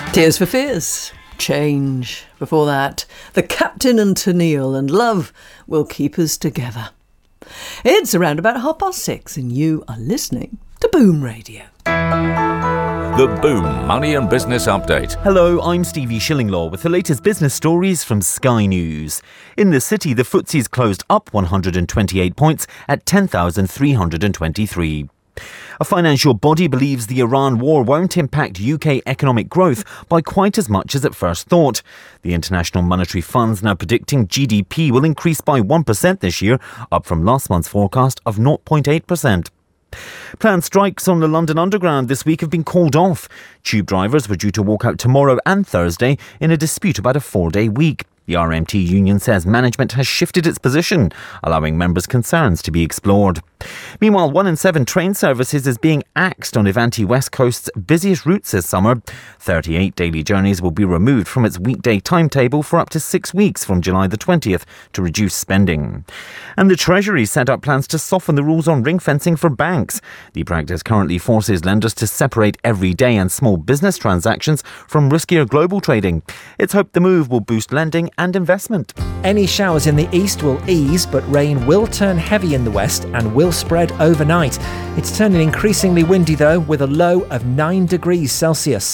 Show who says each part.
Speaker 1: Tears for Fears, Change. Before that, The Captain and Tennille and Love Will Keep Us Together. It's around about 6:30 and you are listening to Boom Radio.
Speaker 2: The Boom Money and Business Update.
Speaker 3: Hello, I'm Stevie Shillinglaw with the latest business stories from Sky News. In the city, the FTSE's closed up 128 points at 10,323. A financial body believes the Iran war won't impact UK economic growth by quite as much as at first thought. The International Monetary Fund's now predicting GDP will increase by 1% this year, up from last month's forecast of 0.8%. Planned strikes on the London Underground this week have been called off. Tube drivers were due to walk out tomorrow and Thursday in a dispute about a 4-day week. The RMT union says management has shifted its position, allowing members' concerns to be explored. Meanwhile, 1 in 7 train services is being axed on Avanti West Coast's busiest routes this summer. 38 daily journeys will be removed from its weekday timetable for up to 6 weeks from July the 20th to reduce spending. And the Treasury set out plans to soften the rules on ring fencing for banks. The practice currently forces lenders to separate everyday and small business transactions from riskier global trading. It's hoped the move will boost lending and investment.
Speaker 4: Any showers in the east will ease, but rain will turn heavy in the west and will spread overnight. It's turning increasingly windy though, with a low of 9 degrees Celsius.